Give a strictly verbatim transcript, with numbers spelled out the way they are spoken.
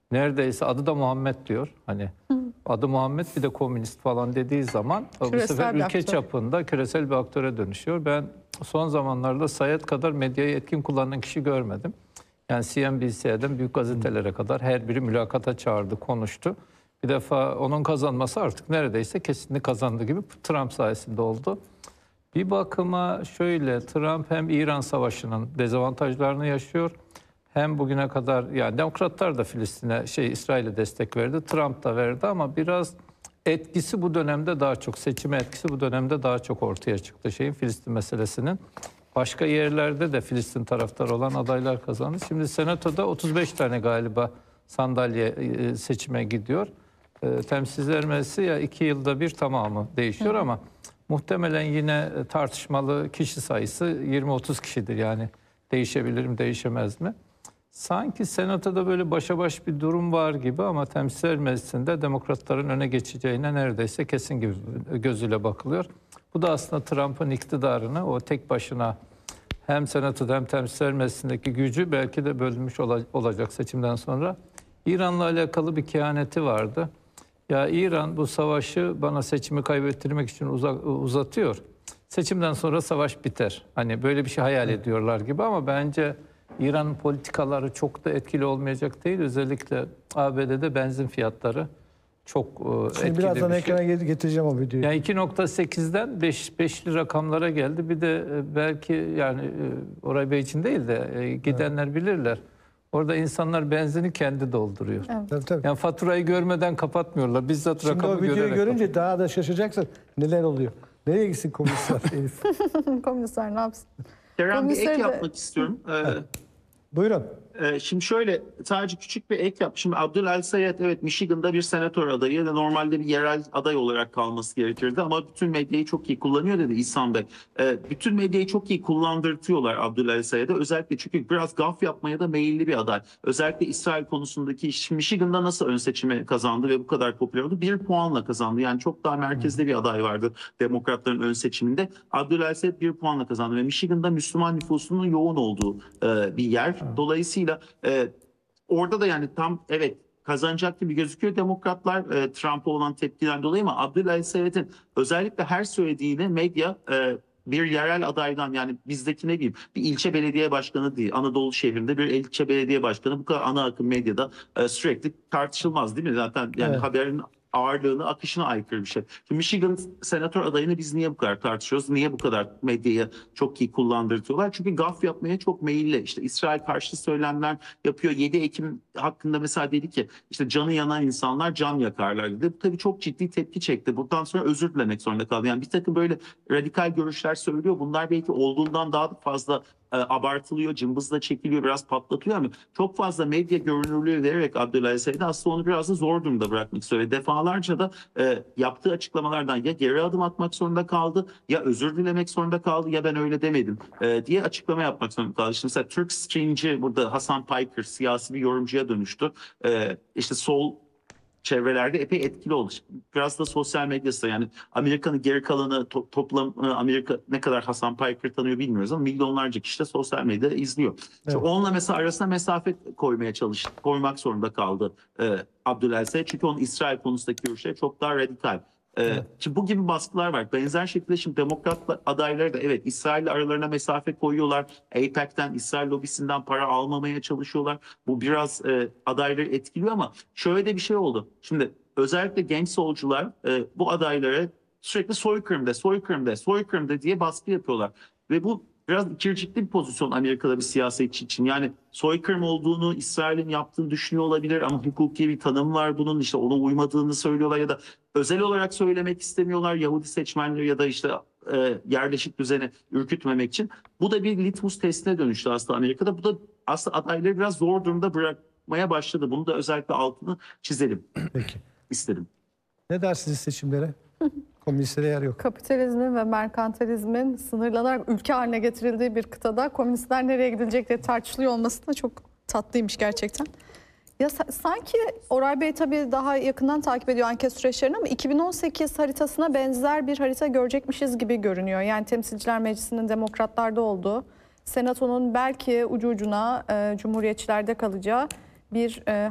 neredeyse adı da Muhammed diyor. Hani Hı. adı Muhammed bir de komünist falan dediği zaman küresel bu sefer ülke aktör. çapında küresel bir aktöre dönüşüyor. Ben son zamanlarda Sayed kadar medyayı etkin kullanan kişi görmedim. Yani C N B C'den büyük gazetelere Hı. kadar her biri mülakata çağırdı, konuştu. Bir defa onun kazanması artık neredeyse kesinlikle kazandığı gibi Trump sayesinde oldu. Bir bakıma şöyle, Trump hem İran Savaşı'nın dezavantajlarını yaşıyor, hem bugüne kadar yani demokratlar da Filistin'e şey İsrail'e destek verdi, Trump da verdi ama biraz etkisi bu dönemde daha çok, seçime etkisi bu dönemde daha çok ortaya çıktı şeyin, Filistin meselesinin. Başka yerlerde de Filistin taraftarı olan adaylar kazandı. Şimdi Senato'da otuz beş tane galiba sandalye seçime gidiyor. Temsilciler Meclisi ya iki yılda bir tamamı değişiyor Hı. ama muhtemelen yine tartışmalı kişi sayısı yirmi otuz kişidir. Yani değişebilir mi, değişemez mi? Sanki Senato'da böyle başa baş bir durum var gibi ama Temsilciler Meclisi'nde demokratların öne geçeceğine neredeyse kesin gibi gözüyle bakılıyor. Bu da aslında Trump'ın iktidarını o tek başına hem Senato'da hem Temsilciler Meclisi'ndeki gücü belki de bölünmüş olacak seçimden sonra. İran'la alakalı bir kehaneti vardı. Ya İran bu savaşı bana seçimi kaybettirmek için uzatıyor. Seçimden sonra savaş biter. Hani böyle bir şey hayal ediyorlar gibi ama bence İran'ın politikaları çok da etkili olmayacak değil. Özellikle A B D'de benzin fiyatları çok Şimdi etkili birazdan bir şey. ekrana getireceğim o videoyu. Yani iki nokta sekizden beşli rakamlara geldi. Bir de belki yani Oray Bey için değil de gidenler evet. bilirler. Orada insanlar benzini kendi dolduruyor. Evet. Tabii, tabii. Yani faturayı görmeden kapatmıyorlar. Bizzat Şimdi rakamı o videoyu görerek görünce kapatıyor. daha da şaşacaksın. Neler oluyor? Nereye gitsin komünistler? Komünistler ne yapsın? Kerem bir ek de... yapmak istiyorum. Ee, Buyurun. e, şimdi şöyle sadece küçük bir ek yap. Şimdi Abdul Sayed evet Michigan'da bir senatör adayı ve normalde bir yerel aday olarak kalması gerekirdi ama bütün medyayı çok iyi kullanıyor dedi İhsan Bey. Ee, bütün medyayı çok iyi kullandırtıyorlar Abdul Sayed'e. Özellikle çünkü biraz gaf yapmaya da meyilli bir aday. Özellikle İsrail konusundaki iş. Michigan'da nasıl ön seçimi kazandı ve bu kadar popüler oldu? Bir puanla kazandı. Yani çok daha merkezde bir aday vardı demokratların ön seçiminde. Abdul Sayed bir puanla kazandı ve Michigan'da Müslüman nüfusunun yoğun olduğu e, bir yer. Dolayısıyla Ee, orada da yani tam evet kazanacak gibi gözüküyor demokratlar e, Trump'a olan tepkiden dolayı ama Abdullah Sayed'in özellikle her söylediğini medya e, bir yerel adaydan yani bizdeki ne diyeyim bir ilçe belediye başkanı değil Anadolu şehrinde bir ilçe belediye başkanı bu kadar ana akım medyada e, sürekli tartışılmaz değil mi? Zaten yani evet. haberin ağırlığını, akışına aykırı bir şey. Şimdi Michigan senatör adayını biz niye bu kadar tartışıyoruz? Niye bu kadar medyayı çok iyi kullandırtıyorlar? Çünkü gaf yapmaya çok meyilli. İşte İsrail karşıtı söylemler yapıyor. yedi Ekim hakkında mesela dedi ki işte canı yanan insanlar can yakarlar dedi. Bu tabii çok ciddi tepki çekti. Bundan sonra özür dilemek zorunda kaldı. Yani bir takım böyle radikal görüşler söylüyor. Bunlar belki olduğundan daha fazla e, abartılıyor, cımbızla çekiliyor, biraz patlatıyor ama çok fazla medya görünürlüğü vererek Abdullah Sayed'i aslında onu biraz da zor durumda bırakmak istiyor. Defalarca da e, yaptığı açıklamalardan ya geri adım atmak zorunda kaldı, ya özür dilemek zorunda kaldı, ya ben öyle demedim e, diye açıklama yapmak zorunda kaldı. Şimdi mesela Türk Exchange'i burada Hasan Piker siyasi bir yorumcuya dönüştü. E, işte sol çevrelerde epey etkili oldu. Biraz da sosyal medyası yani Amerika'nın geri kalanı to toplam Amerika ne kadar Hasan Piker tanıyor bilmiyoruz ama milyonlarca kişi de sosyal medyada izliyor. Evet. İşte onunla mesela arasına mesafe koymaya çalıştı, koymak zorunda kaldı e, Abdullah Sayed çünkü onun İsrail konusundaki görüşleri çok daha radikal. Evet. Şimdi bu gibi baskılar var. Benzer şekilde şimdi demokrat adayları da evet İsrail'le aralarına mesafe koyuyorlar. A I P A C'ten, İsrail lobisinden para almamaya çalışıyorlar. Bu biraz e, adayları etkiliyor ama şöyle de bir şey oldu. Şimdi özellikle genç solcular e, bu adaylara sürekli soykırımda, soykırımda, soykırımda diye baskı yapıyorlar. Ve bu biraz ikircikli bir pozisyon Amerika'da bir siyasetçi için. Yani soykırım olduğunu, İsrail'in yaptığını düşünüyor olabilir ama hukuki bir tanım var bunun. İşte ona uymadığını söylüyorlar ya da özel olarak söylemek istemiyorlar Yahudi seçmenleri ya da işte e, yerleşik düzeni ürkütmemek için. Bu da bir litmus testine dönüştü aslında Amerika'da. Bu da aslında adayları biraz zor durumda bırakmaya başladı. Bunu da özellikle altını çizelim. Peki. İstedim. Ne dersiniz seçimlere? Komünistlere yer yok. Kapitalizmin ve merkantilizmin sınırlanarak ülke haline getirildiği bir kıtada komünistler nereye gidilecek diye tartışılıyor olması da çok tatlıymış gerçekten. Ya sanki Oray Bey tabii daha yakından takip ediyor anket süreçlerini ama iki bin on sekiz haritasına benzer bir harita görecekmişiz gibi görünüyor. Yani Temsilciler Meclisi'nin demokratlarda olduğu, Senato'nun belki ucu ucuna e, Cumhuriyetçilerde kalacağı bir e,